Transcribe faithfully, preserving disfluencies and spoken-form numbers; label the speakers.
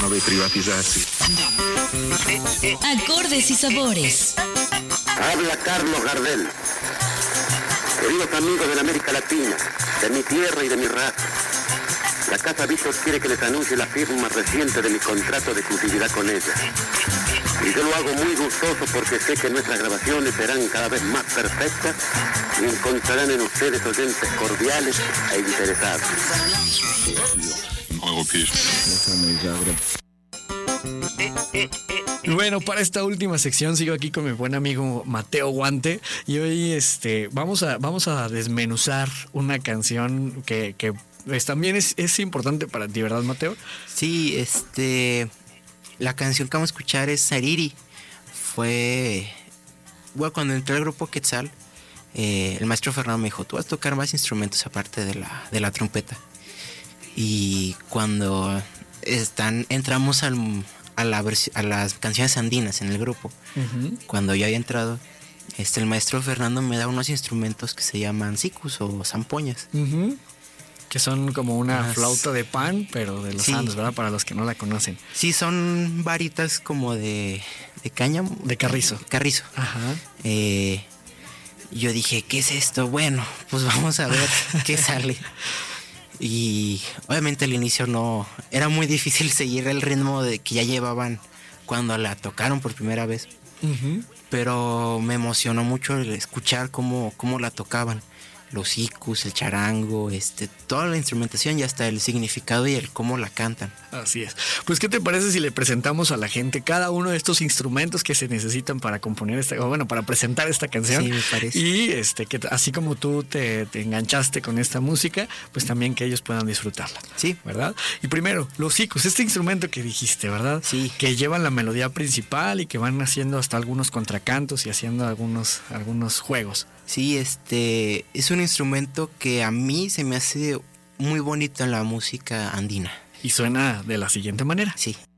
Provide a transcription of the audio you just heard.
Speaker 1: Plánové privatizacji.
Speaker 2: Acordes y sabores.
Speaker 3: Habla Carlos Gardel. Queridos amigos de la América Latina, de mi tierra y de mi raza, la Casa Víctor quiere que les anuncie la firma reciente de mi contrato de exclusividad con ella. Y yo lo hago muy gustoso porque sé que nuestras grabaciones serán cada vez más perfectas y encontrarán en ustedes oyentes cordiales e interesados.
Speaker 4: Bueno, para esta última sección sigo aquí con mi buen amigo Mateo Guante y hoy este vamos a vamos a desmenuzar una canción que, que pues, también es, es importante para ti, ¿verdad, Mateo?
Speaker 5: Sí, este la canción que vamos a escuchar es Sariri. Fue bueno, cuando entré al grupo Quetzal, eh, el maestro Fernando me dijo, tú vas a tocar más instrumentos aparte de la, de la trompeta. Y cuando están entramos al A, la vers- a las canciones andinas en el grupo. Uh-huh. Cuando yo había entrado, este, el maestro Fernando me da unos instrumentos que se llaman sicus o zampoñas.
Speaker 4: Uh-huh. Que son como una
Speaker 5: Más...
Speaker 4: flauta de pan, pero de los
Speaker 5: sí.
Speaker 4: Andes, ¿verdad? Para los que no la conocen.
Speaker 5: Sí, son varitas como de, de caña.
Speaker 4: De carrizo.
Speaker 5: Carrizo.
Speaker 4: Ajá.
Speaker 5: Eh, yo dije, ¿qué es esto? Bueno, pues vamos a ver qué sale. Y obviamente al inicio no era muy difícil seguir el ritmo de que ya llevaban cuando la tocaron por primera vez. Uh-huh. Pero me emocionó mucho el escuchar cómo, cómo la tocaban. Los icus, el charango, este, toda la instrumentación y hasta el significado y el cómo la cantan.
Speaker 4: Así es. Pues, ¿qué te parece si le presentamos a la gente cada uno de estos instrumentos que se necesitan para componer esta, o bueno, para presentar esta canción?
Speaker 5: Sí, me parece.
Speaker 4: Y este, que así como tú te, te enganchaste con esta música, pues también que ellos puedan disfrutarla.
Speaker 5: Sí.
Speaker 4: ¿Verdad? Y primero, los icus, este instrumento que dijiste, ¿verdad?
Speaker 5: Sí.
Speaker 4: Que llevan la melodía principal y que van haciendo hasta algunos contracantos y haciendo algunos, algunos juegos.
Speaker 5: Sí, este es un instrumento que a mí se me hace muy bonito en la música andina.
Speaker 4: Y suena de la siguiente manera.
Speaker 5: Sí.